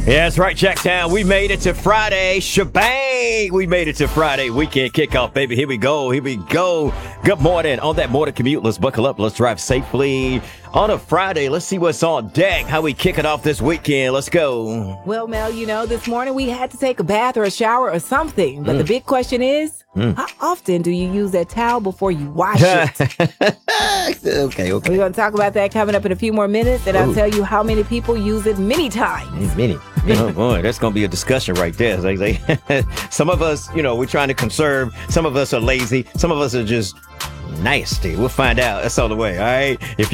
Yeah, that's right, Jacktown. We made it to Friday. Shebang! We made it to Friday. Weekend kickoff, baby. Here we go. Here we go. Good morning. On that morning commute, let's buckle up. Let's drive safely. On a Friday, let's see what's on deck. How we kick it off this weekend. Let's go. Well, Mel, this morning we had to take a bath or a shower or something. But the big question is, how often do you use that towel before you wash it? Okay. We're going to talk about that coming up in a few more minutes, and I'll tell you how many people use it many times. Many. Oh, boy, that's going to be a discussion right there. Some of us, we're trying to conserve. Some of us are lazy. Some of us are just nasty. We'll find out. That's all the way, all right? If